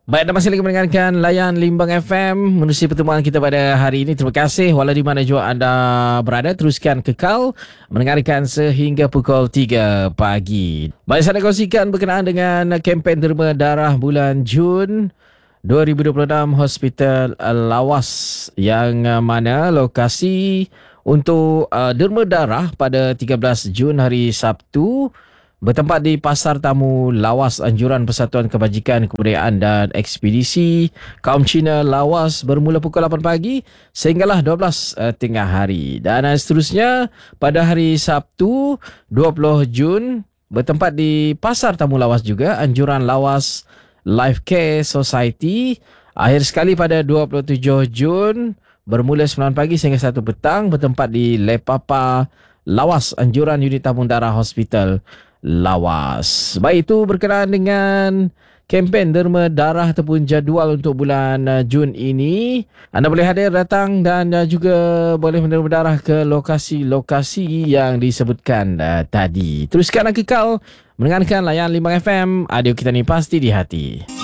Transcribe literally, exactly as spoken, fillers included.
Baik, anda masih lagi mendengarkan Layan Limbang F M. Menerusi pertemuan kita pada hari ini. Terima kasih. Walau di mana jua anda berada, teruskan kekal mendengarkan sehingga pukul tiga pagi. Baik, saya nak kongsikan berkenaan dengan kempen derma darah bulan Jun dua ribu dua puluh enam Hospital Lawas, yang mana lokasi untuk uh, derma darah pada tiga belas Jun hari Sabtu bertempat di Pasar Tamu Lawas, Anjuran Persatuan Kebajikan Kebudayaan dan Ekspedisi Kaum Cina Lawas, bermula pukul lapan pagi sehinggalah dua belas uh, tengah hari. Dan uh, seterusnya pada hari Sabtu dua puluh Jun bertempat di Pasar Tamu Lawas juga, Anjuran Lawas Life Care Society. Akhir sekali pada dua puluh tujuh Jun bermula sembilan pagi sehingga satu petang bertempat di Lepapa Lawas, Anjuran Unit Tabung Darah Hospital Lawas. Baik, itu berkenaan dengan kempen derma darah ataupun jadual untuk bulan uh, Jun ini. Anda boleh hadir, datang dan uh, juga boleh menderma darah ke lokasi-lokasi yang disebutkan uh, tadi. Teruskan dan kekal mendengarkan Layan Limbang F M. Audio kita ni pasti di hati.